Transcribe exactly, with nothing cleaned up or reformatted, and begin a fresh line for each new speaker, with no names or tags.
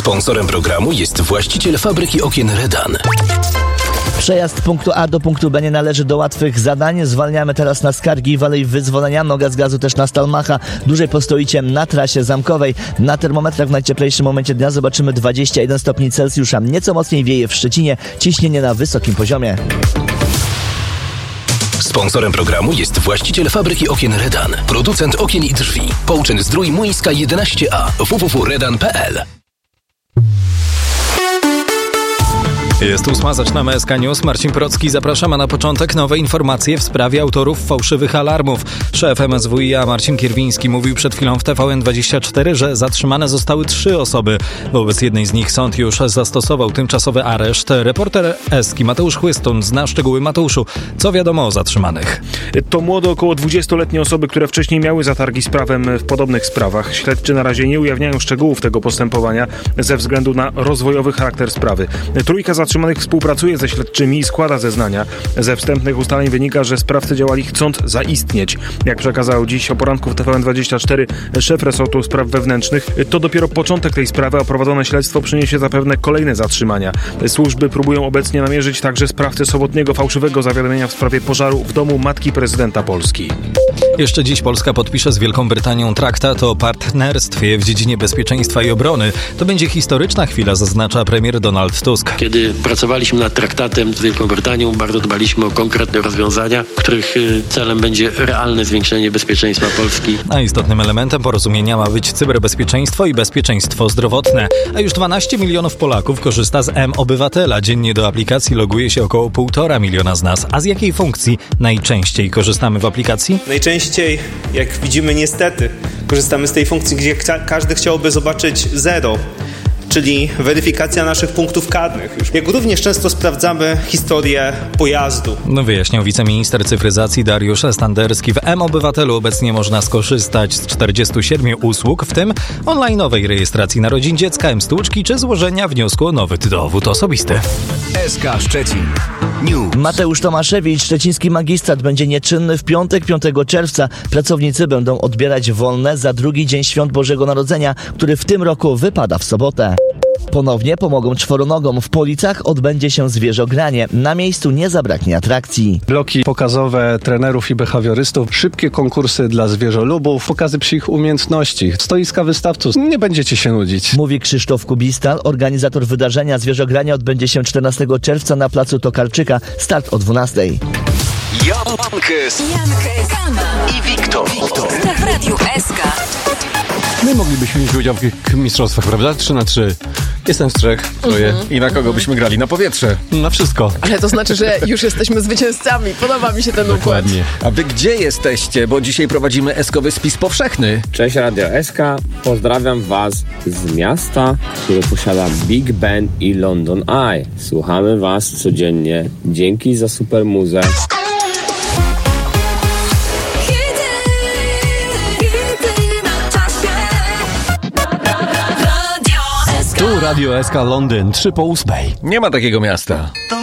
Sponsorem programu jest właściciel fabryki okien Redan.
Przejazd z punktu A do punktu B nie należy do łatwych zadań. Zwalniamy teraz na Skargi, Walej Wyzwolenia. Noga z gazu też na Stalmacha. Dłużej postoicie na trasie zamkowej. Na termometrach w najcieplejszym momencie dnia zobaczymy dwadzieścia jeden stopni Celsjusza. Nieco mocniej wieje w Szczecinie. Ciśnienie na wysokim poziomie.
Sponsorem programu jest właściciel fabryki okien Redan. Producent okien i drzwi. Połczyn Zdrój Młyńska jedenaście A. w w w kropka redan kropka p l.
Jest ósma, zaczynamy S K News. Marcin Procki, zapraszam, a na początek nowe informacje w sprawie autorów fałszywych alarmów. Szef M S W i A Marcin Kierwiński mówił przed chwilą w T V N dwadzieścia cztery, że zatrzymane zostały trzy osoby. Wobec jednej z nich sąd już zastosował tymczasowy areszt. Reporter Eski Mateusz Chłystun zna szczegóły. Mateuszu, co wiadomo o zatrzymanych?
To młode, około dwudziestoletnie osoby, które wcześniej miały zatargi z prawem w podobnych sprawach. Śledczy na razie nie ujawniają szczegółów tego postępowania ze względu na rozwojowy charakter sprawy. Trójka zatrzymanych współpracuje ze śledczymi i składa zeznania. Ze wstępnych ustaleń wynika, że sprawcy działali chcąc zaistnieć. Jak przekazał dziś o poranku w T V N dwadzieścia cztery szef resortu spraw wewnętrznych, to dopiero początek tej sprawy, a prowadzone śledztwo przyniesie zapewne kolejne zatrzymania. Służby próbują obecnie namierzyć także sprawcę sobotniego fałszywego zawiadomienia w sprawie pożaru w domu matki prezydenta Polski.
Jeszcze dziś Polska podpisze z Wielką Brytanią traktat o partnerstwie w dziedzinie bezpieczeństwa i obrony. To będzie historyczna chwila, zaznacza premier Donald Tusk.
Kiedy pracowaliśmy nad traktatem z Wielką Brytanią, bardzo dbaliśmy o konkretne rozwiązania, których celem będzie realne zwiększenie bezpieczeństwa Polski.
A istotnym elementem porozumienia ma być cyberbezpieczeństwo i bezpieczeństwo zdrowotne. A już dwanaście milionów Polaków korzysta z M-Obywatela. Dziennie do aplikacji loguje się około półtora miliona z nas. A z jakiej funkcji najczęściej korzystamy w aplikacji?
Najczęściej, jak widzimy niestety, korzystamy z tej funkcji, gdzie każdy chciałby zobaczyć zero, czyli weryfikacja naszych punktów karnych. Jak również często sprawdzamy historię pojazdu.
No wyjaśniał wiceminister cyfryzacji Dariusz Standerski. W M-Obywatelu obecnie można skorzystać z czterdziestu siedmiu usług, w tym online'owej rejestracji narodzin dziecka, M-Stłuczki czy złożenia wniosku o nowy dowód osobisty.
S K Szczecin News.
Mateusz Tomaszewicz, szczeciński magistrat, będzie nieczynny w piątek, piątego czerwca. Pracownicy będą odbierać wolne za drugi dzień świąt Bożego Narodzenia, który w tym roku wypada w sobotę. Ponownie pomogą czworonogom. W Policach odbędzie się zwierzogranie. Na miejscu nie zabraknie atrakcji.
Bloki pokazowe trenerów i behawiorystów, szybkie konkursy dla zwierzolubów, pokazy psich umiejętności, stoiska wystawców. Nie będziecie się nudzić.
Mówi Krzysztof Kubistal, organizator wydarzenia. Zwierzogranie odbędzie się czternastego czerwca na placu Tokarczyka. Start o dwunastej.
Jankes,
Jankes
i Wiktor.
w Radiu S K.
My moglibyśmy mieć udział w tych mistrzostwach, prawda? Trzy na trzy. Jestem z trzech, troje.
Mm-hmm. I na kogo byśmy grali? Na powietrze.
Na wszystko.
Ale to znaczy, że już jesteśmy zwycięzcami. Podoba mi się ten układ.
Dokładnie.
A wy gdzie jesteście? Bo dzisiaj prowadzimy eskowy spis powszechny.
Cześć Radio S K. Pozdrawiam was z miasta, które posiada Big Ben i London Eye. Słuchamy was codziennie. Dzięki za super muzę.
Tu Radio S K Londyn, trzy po ósmej.
Nie ma takiego miasta.